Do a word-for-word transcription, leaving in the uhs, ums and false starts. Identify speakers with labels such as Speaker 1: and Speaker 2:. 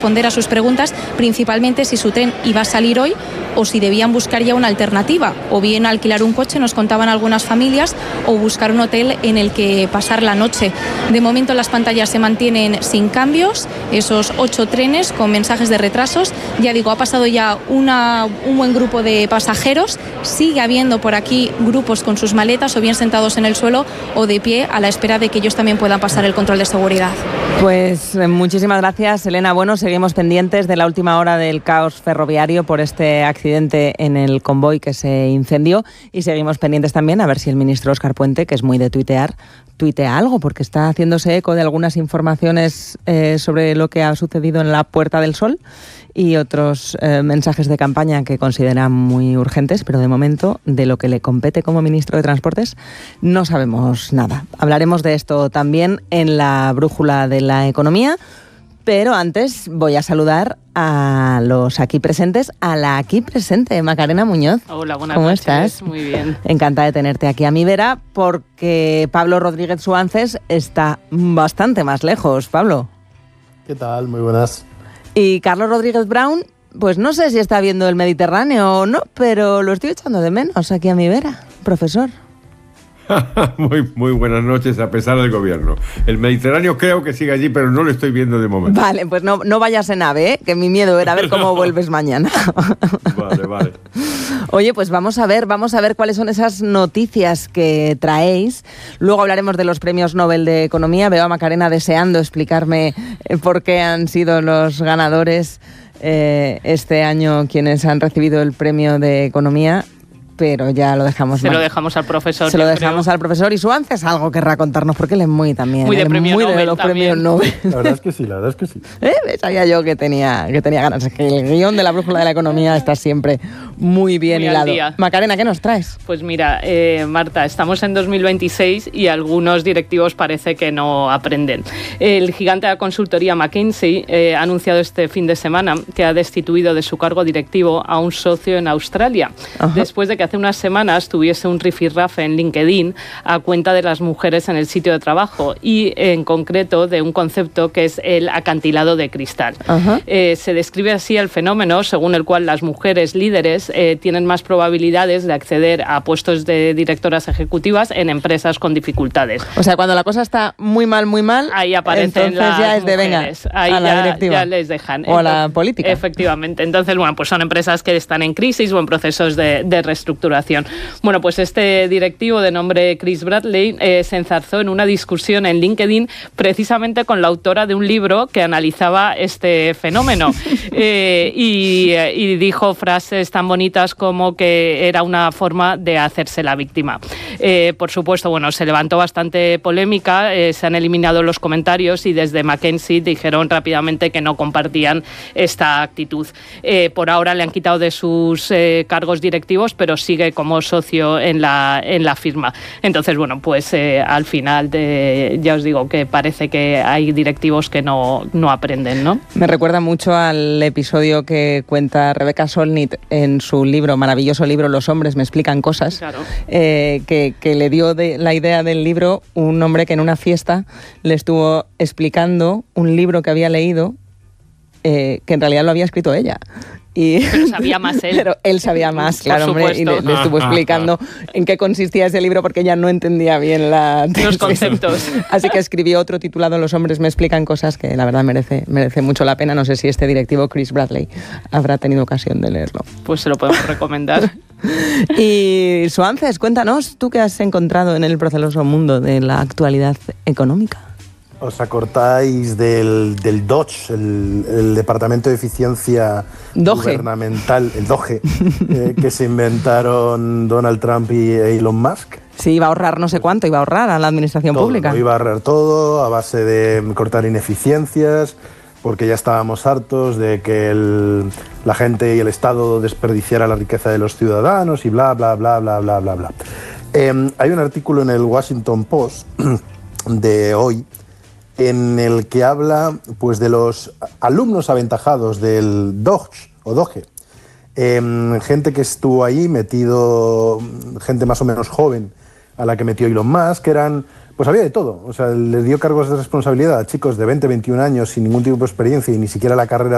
Speaker 1: responder a sus preguntas, principalmente si su tren iba a salir hoy o si debían buscar ya una alternativa, o bien alquilar un coche, nos contaban algunas familias, o buscar un hotel en el que pasar la noche. De momento las pantallas se mantienen sin cambios, esos ocho trenes con mensajes de retrasos. Ya digo, ha pasado ya una, un buen grupo de pasajeros, sigue habiendo por aquí grupos con sus maletas o bien sentados en el suelo o de pie a la espera de que ellos también puedan pasar el control de seguridad.
Speaker 2: Pues muchísimas gracias, Elena. Bueno, seguimos pendientes de la última hora del caos ferroviario por este accidente en el convoy que se incendió, y seguimos pendientes también a ver si el ministro Óscar Puente, que es muy de tuitear, tuitea algo, porque está haciéndose eco de algunas informaciones eh, sobre lo que ha sucedido en la Puerta del Sol y otros eh, mensajes de campaña que considera muy urgentes, pero de momento, de lo que le compete como ministro de Transportes, no sabemos nada. Hablaremos de esto también en la brújula de la economía, pero antes voy a saludar a los aquí presentes, a la aquí presente, Macarena Muñoz.
Speaker 3: Hola, buenas
Speaker 2: ¿Cómo
Speaker 3: noches?
Speaker 2: estás?
Speaker 3: Muy bien.
Speaker 2: Encantada de tenerte aquí a mi vera, porque Pablo Rodríguez Suances está bastante más lejos. Pablo.
Speaker 4: ¿Qué tal? Muy buenas.
Speaker 2: Y Carlos Rodríguez Brown, pues no sé si está viendo el Mediterráneo o no, pero lo estoy echando de menos aquí a mi vera, profesor.
Speaker 5: muy, muy buenas noches, a pesar del gobierno. El Mediterráneo creo que sigue allí, pero no lo estoy viendo de momento.
Speaker 2: Vale, pues no, no vayas en AVE, ¿eh? Que mi miedo era ver cómo vuelves mañana.
Speaker 5: Vale, vale.
Speaker 2: Oye, pues vamos a ver, vamos a ver cuáles son esas noticias que traéis. Luego hablaremos de los premios Nobel de Economía. Veo a Macarena deseando explicarme por qué han sido los ganadores eh, este año quienes han recibido el premio de Economía. Pero ya lo dejamos.
Speaker 3: Se mal. lo dejamos al profesor.
Speaker 2: Se lo dejamos creo. al profesor. Y Suances algo querrá contarnos, porque él es muy también.
Speaker 3: Muy de, premio
Speaker 2: muy
Speaker 3: Nobel
Speaker 2: de los
Speaker 3: también.
Speaker 2: premios Nobel.
Speaker 4: La verdad es que sí, la verdad es que sí.
Speaker 2: ¿Eh? Sabía yo que tenía, que tenía ganas. Es que el guión de la brújula de la economía está siempre muy bien
Speaker 3: muy
Speaker 2: hilado. Macarena, ¿qué nos traes?
Speaker 3: Pues mira, eh, Marta, estamos en dos mil veintiséis y algunos directivos parece que no aprenden. El gigante de la consultoría McKinsey eh, ha anunciado este fin de semana que ha destituido de su cargo directivo a un socio en Australia, Ajá. después de que hace unas semanas tuviese un rifirrafe en LinkedIn a cuenta de las mujeres en el sitio de trabajo y en concreto de un concepto que es el acantilado de cristal. Eh, se describe así el fenómeno según el cual las mujeres líderes eh, tienen más probabilidades de acceder a puestos de directoras ejecutivas en empresas con dificultades.
Speaker 2: O sea, cuando la cosa está muy mal, muy mal,
Speaker 3: ahí aparecen
Speaker 2: entonces
Speaker 3: las
Speaker 2: ya es de
Speaker 3: mujeres.
Speaker 2: venga,
Speaker 3: ahí
Speaker 2: a la
Speaker 3: ya,
Speaker 2: directiva.
Speaker 3: Ya les dejan.
Speaker 2: O
Speaker 3: Entonces,
Speaker 2: a la política.
Speaker 3: Efectivamente. Entonces, bueno, pues son empresas que están en crisis o en procesos de, de reestructuración. Bueno, pues este directivo de nombre Chris Bradley eh, se enzarzó en una discusión en LinkedIn precisamente con la autora de un libro que analizaba este fenómeno eh, y, y dijo frases tan bonitas como que era una forma de hacerse la víctima. Eh, por supuesto, bueno, se levantó bastante polémica, eh, se han eliminado los comentarios y desde McKinsey dijeron rápidamente que no compartían esta actitud. Eh, por ahora le han quitado de sus eh, cargos directivos, pero sigue como socio en la, en la firma. Entonces, bueno, pues eh, al final de, ya os digo que parece que hay directivos que no, no aprenden, ¿no?
Speaker 2: Me recuerda mucho al episodio que cuenta Rebecca Solnit en su libro, maravilloso libro Los hombres me explican cosas,
Speaker 3: claro.
Speaker 2: eh, que, que le dio de, la idea del libro un hombre que en una fiesta le estuvo explicando un libro que había leído eh, que en realidad lo había escrito ella. Y,
Speaker 3: pero sabía más él.
Speaker 2: Pero él sabía más, claro, hombre, y le, le estuvo explicando en qué consistía ese libro porque ella no entendía bien la tesis.
Speaker 3: Los conceptos.
Speaker 2: Así que escribió otro titulado Los hombres me explican cosas, que la verdad merece, merece mucho la pena. No sé si este directivo, Chris Bradley, habrá tenido ocasión de leerlo.
Speaker 3: Pues se lo podemos recomendar.
Speaker 2: Y Suances, cuéntanos, ¿tú qué has encontrado en el proceloso mundo de la actualidad económica?
Speaker 4: ¿Os acordáis del, del D O G E, el, el Departamento de Eficiencia
Speaker 2: Doge.
Speaker 4: Gubernamental, el D O G E, eh, que se inventaron Donald Trump y Elon Musk?
Speaker 2: Sí, iba a ahorrar no sé cuánto, iba a ahorrar a la administración
Speaker 4: todo,
Speaker 2: pública.
Speaker 4: Lo iba a ahorrar todo a base de cortar ineficiencias, porque ya estábamos hartos de que el, la gente y el Estado desperdiciara la riqueza de los ciudadanos y bla, bla, bla, bla, bla, bla, bla. Eh, hay un artículo en el Washington Post de hoy en el que habla pues, de los alumnos aventajados del D O G E, o D O G E. Eh, gente que estuvo ahí metido, gente más o menos joven a la que metió Elon Musk, que eran, pues había de todo. O sea, le dio cargos de responsabilidad a chicos de veinte, veintiún años sin ningún tipo de experiencia y ni siquiera la carrera